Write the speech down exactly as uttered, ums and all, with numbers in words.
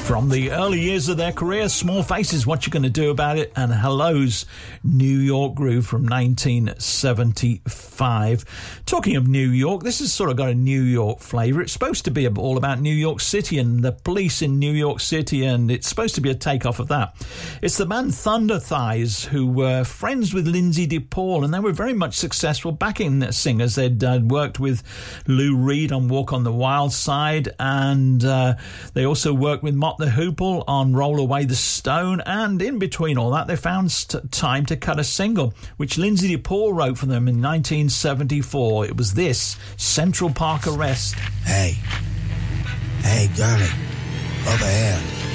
From the early years of their career, Small Faces, What You Gonna Do About It, and Hello's New York Groove from nineteen seventy-five. Talking of New York, this has sort of got a New York flavour. It's supposed to be all about New York City and the police in New York City, and it's supposed to be a takeoff of that. It's the band Thunder Thighs, who were friends with Lindsay DePaul, and they were very much successful backing singers. They'd uh, worked with Lou Reed on Walk on the Wild Side, and uh, they also worked with Mott the Hoople on Roll Away the Stone, and in between all that they found st- time to cut a single which Lindsay DePaul wrote for them in nineteen seventy-four. It was this, Central Park Arrest. Hey, hey girlie, over here.